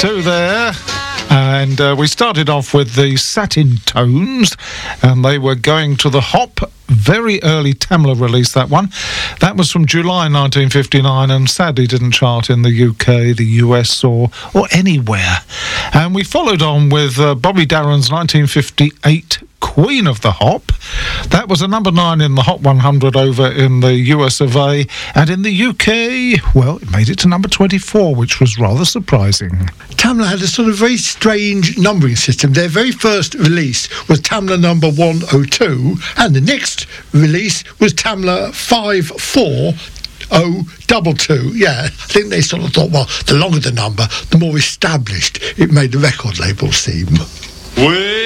2 there. And we started off with the Satin Tones, and they were going to the Hop. Very early Tamla release, that one. That was from July 1959 and sadly didn't chart in the UK, the US or anywhere. And we followed on with Bobby Darin's 1958 Queen of the Hop. That was a number 9 in the Hot 100 over in the US of A. And in the UK, well, it made it to number 24, which was rather surprising. Tamla had a sort of very strange numbering system. Their very first release was Tamla number 102, and the next release was Tamla 54022. Yeah, I think they sort of thought, well, the longer the number, the more established it made the record label seem.